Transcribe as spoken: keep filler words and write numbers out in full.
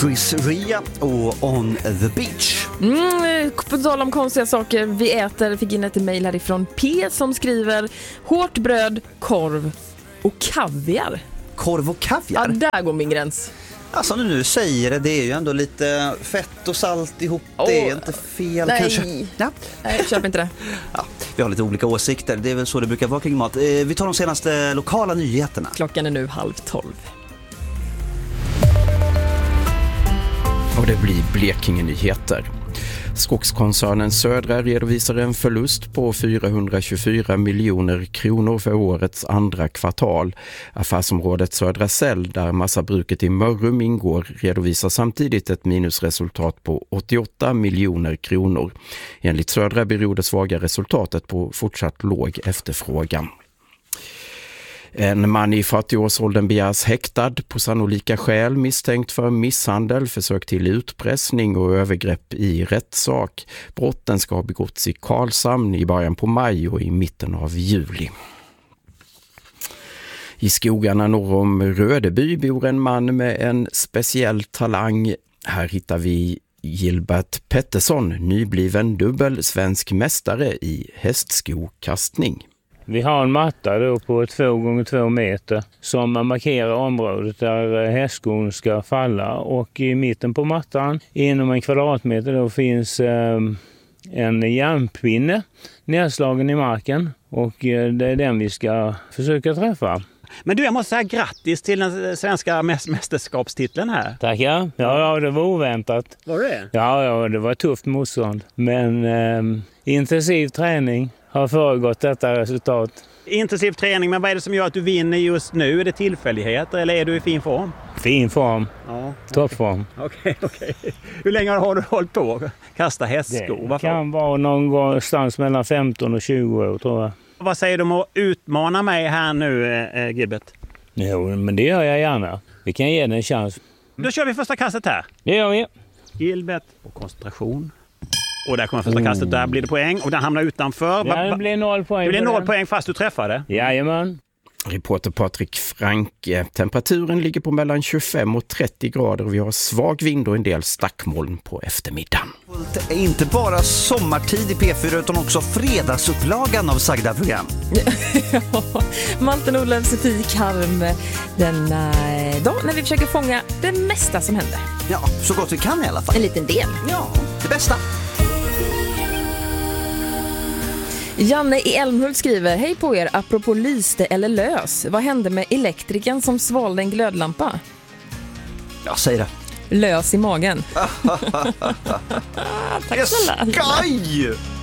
Chris Ria och On the Beach. Mm, på tal om konstiga saker vi äter, fick in ett mejl härifrån P som skriver hårt bröd, korv och kaviar. Korv och kaviar? Ja, där går min gräns. Alltså när du säger det, det är ju ändå lite fett och salt ihop. Oh, det är inte fel nej. kanske. Ja. Nej, jag köper inte det. Ja, vi har lite olika åsikter, det är väl så det brukar vara kring mat. Vi tar de senaste lokala nyheterna. Klockan är nu halv tolv. Och det blir Blekinge-nyheter. Skogskoncernen Södra redovisar en förlust på fyrahundratjugofyra miljoner kronor för årets andra kvartal. Affärsområdet Södra Cell, där massabruket i Mörrum ingår, redovisar samtidigt ett minusresultat på åttioåtta miljoner kronor. Enligt Södra beror det svaga resultatet på fortsatt låg efterfrågan. En man i fyrtioårsåldern begärs häktad på sannolika skäl misstänkt för misshandel, försök till utpressning och övergrepp i rättssak. Brotten ska ha begåtts i Karlshamn i början på maj och i mitten av juli. I skogarna norr om Rödeby bor en man med en speciell talang. Här hittar vi Gilbert Pettersson, nybliven dubbel svensk mästare i hästskokastning. Vi har en matta då på två gånger två meter som markerar området där hästskon ska falla, och i mitten på mattan inom en kvadratmeter då finns eh, en järnpinne nedslagen i marken, och eh, det är den vi ska försöka träffa. Men du, jag måste säga grattis till den svenska mästerskapstiteln här. Tackar. Ja, ja, det var oväntat. Var det? Ja, ja, det var ett tufft motstånd. Men eh, intensiv träning har föregått detta resultat. Intensiv träning, men vad är det som gör att du vinner just nu? Är det tillfälligheter eller är du i fin form? Fin form. Ja, toppform. Okej, okej. Hur länge har du hållit på att kasta hästskor? Det kan vara någonstans mellan femton och tjugo år, tror jag. Vad säger du om att utmana mig här nu, eh, Gilbert? Jo, men det gör jag gärna. Vi kan ge den en chans. Då kör vi första kastet här. Det gör vi. Gilbert och koncentration. Och där kommer första oh. kastet, där blir det poäng. Och den hamnar utanför. Ja, det blir noll poäng. Det blir noll poäng fast du träffade. Jajamän. Reporter Patrik Franke. Temperaturen ligger på mellan tjugofem och trettio grader. Vi har svag vind och en del stackmoln på eftermiddagen. Det är inte bara sommartid i P fyra utan också fredagsupplagan av sagda program. Ja, Malte Nordlöf, Sofie Karm denna dag när vi försöker fånga det mesta som händer. Ja, så gott vi kan i alla fall. En liten del. Ja, det bästa. Janne i Älmhult skriver: hej på er, apropå lyste eller lös. Vad hände med elektrikern som svalde en glödlampa? Ja, säg det. Lös i magen. Tack snälla. Skoj!